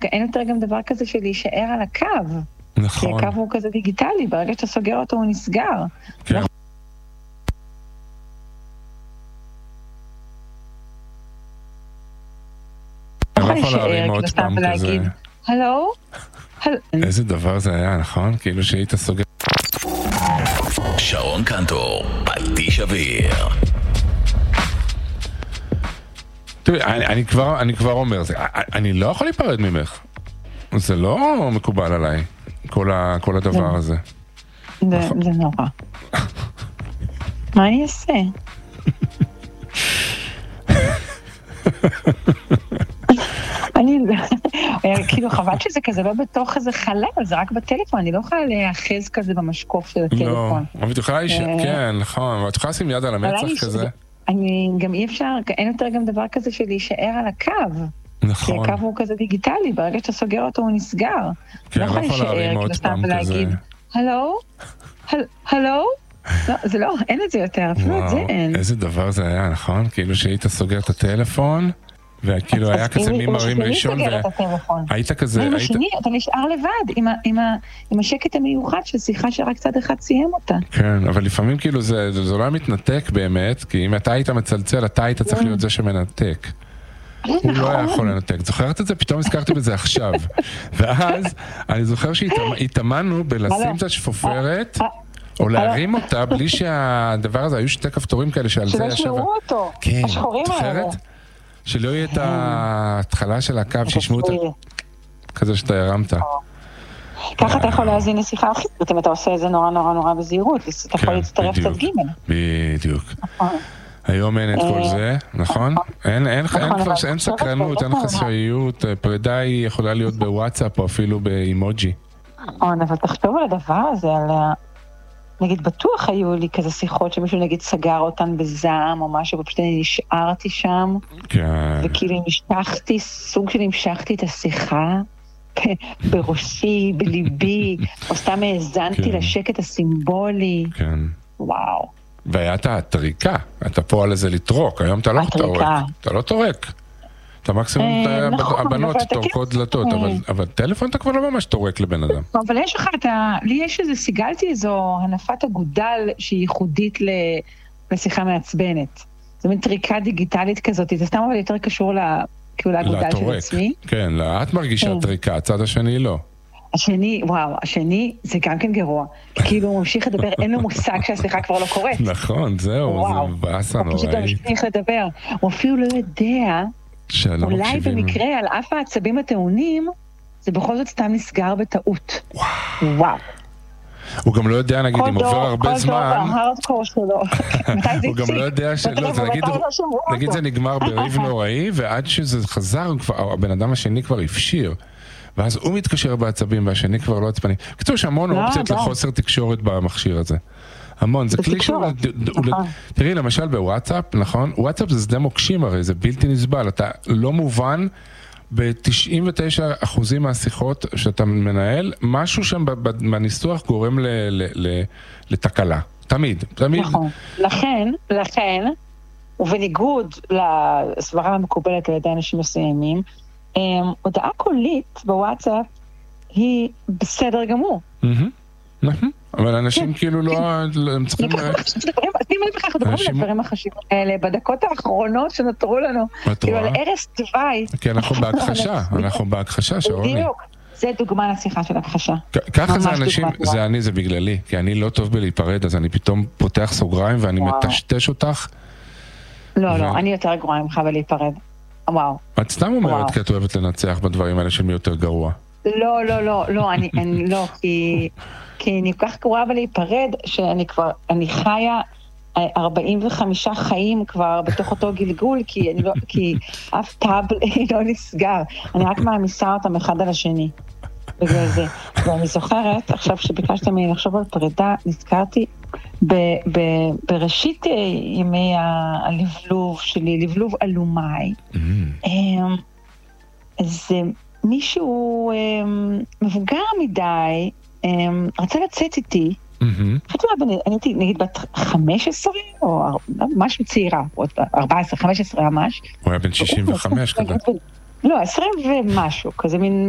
אין יותר גם דבר כזה של להישאר על הקו. נכון. כי הקו הוא כזה דיגיטלי, ברגע שאתה סוגר אותו הוא נסגר. כן. אני לא יכול להרים עוד פעם כזה. הלו? איזה דבר זה היה, נכון? כאילו שהיית סוגר. שרון קנטור, פטיש אוויר. תראי, אני כבר אומר, אני לא יכול להיפרד ממך. זה לא מקובל עליי, כל הדבר הזה. זה נורא. מה אני אעשה? כאילו חבל שזה כזה לא בתוך איזה חלל, זה רק בטלפון, אני לא יכולה להאחז כזה במשקוף של הטלפון. לא, אבל את יכולה כן, נכון, אבל את יכולה לשים יד על המצח כזה. אני גם אי אפשר, אין יותר גם דבר כזה של להישאר על הקו. נכון. כי הקו הוא כזה דיגיטלי, ברגע שאתה סוגר אותו הוא נסגר. כן, לא יכול להרים עוד פעם כזה. הלו? הלו? לא, זה לא, אין את זה יותר, אפילו את זה אין. איזה דבר זה היה, נכון? כאילו שהיית סוגר את הטלפון, וכאילו היה כזה מי מרים ראשון, והיית כזה... עם השני, אתה נשאר לבד, עם השקט המיוחד של שיחה שרק צד אחד סיים אותה. כן, אבל לפעמים כאילו זה לא היה מתנתק באמת, כי אם אתה היית מצלצל, אתה היית צריך להיות זה שמנתק. הוא לא היה יכול לנתק. זוכרת את זה? פתאום הזכרתי בזה עכשיו. ואז אני זוכר שהתאמנו בלשים את השפופרת, או להרים אותה בלי שהדבר הזה, היו שתי כפתורים כאלה שעל זה ישב... שלא שמעו אותו, השחורים האלה. שלא יהיה את ההתחלה של הקו, שישמעו את כזה שאתה הרמת. ככה אתה יכול להזין לשיחה אחרת, אם אתה עושה את זה נורא נורא נורא בזהירות, אתה יכול להצטרף קצת גימל. בדיוק. היום אין את כל זה, נכון? אין סקרנות, אין חסריות, פרידה היא יכולה להיות בוואטסאפ או אפילו באימוג'י. נכון, אבל תחשוב על הדבר הזה, על... נגיד, בטוח היו לי כזה שיחות שמישהו נגיד סגר אותן בזעם או משהו, ופשוט אני נשארתי שם, וכאילו המשכתי, סוג של המשכתי את השיחה בראשי, בליבי, או סתם האזנתי לשקט הסימבולי. כן. וואו. והיה את הטריקה, אתה פה על איזה לטרוק, היום אתה לא טורק. אתה לא טורק. אתה מקסימום, הבנות טורקות דלתות, אבל טלפון אתה כבר לא ממש טורק לבן אדם. אבל יש לך לי יש איזה, סיגלתי איזו הנפת אגודל שהיא ייחודית לשיחה מעצבנת. זו מין טריקה דיגיטלית כזאת, זה סתם אבל יותר קשור לאגודל של עצמי. כן, את מרגישה טריקה, הצד השני לא. השני זה גם כן גרוע. כאילו הוא ממשיך לדבר, אין לו מושג שהשיחה כבר לא קורית. נכון, זהו, זה בעשה נוראי. הוא פשוט ממשיך לדבר. הוא אפילו לא יודע, אולי במקרה על אף העצבים הטעונים, זה בכל זאת סתם נסגר בטעות. וואו. הוא גם לא יודע, נגיד, אם עובר הרבה זמן... כל דור בהרדקור שלו. הוא גם לא יודע נגיד זה נגמר בריב נוראי, ועד שזה חזר, הבן אדם השני כבר הפשיר. ואז הוא מתקשר בעצבים, והשני כבר לא עצבני. כתוב שהמון אופציות לחוסר תקשורת במכשיר הזה. המון, זה כלי שהוא... תראי, למשל בוואטסאפ, נכון? וואטסאפ זה שדה מוקשים הרי, זה בלתי נסבל. אתה לא מובן ב-99% מהשיחות שאתה מנהל, משהו שם בניסוח גורם לתקלה. תמיד. נכון. לכן, ובניגוד לסברה המקובלת על ידי אנשים מסוימים, הודעה קולית בוואטסאפ היא בסדר גמור. נכון, אבל אנשים כאילו לא... הם צריכים... אנחנו מדברים על הדברים החשובים האלה, בדקות האחרונות שנותרו לנו. כאילו על ערש דווי. כי אנחנו בהכחשה, שרוני. בדיוק, זה דוגמה לשיחה של הכחשה. ככה זה אנשים, זה בגללי, כי אני לא טוב בלהיפרד, אז אני פתאום פותח סוגריים ואני מטשטש אותך. לא, אני יותר גרועה ממך בלהיפרד. וואו. את סתם אומרת כי את אוהבת לנצח בדברים האלה שמי יותר גרוע. לא, אני לא, כי אני כל כך גרועה בלהיפרד, אני חיה 45 חיים כבר בתוך אותו גלגול, כי אף טאב לא נסגר. אני רק מעמיסה אותם אחד על השני. בגלל זה. ואני זוכרת, עכשיו שביקשת ממני לחשוב על פרידה, נזכרתי בראשית ימי הלבלוב שלי, לבלוב אלומי. זה מישהו מבוגר מדי, רצה לצאת איתי, אני הייתי נגיד בת 15, או משהו צעירה, 14, 15 ממש. הוא היה בן 65 כזה. לא, 20 ומשהו, כזה מין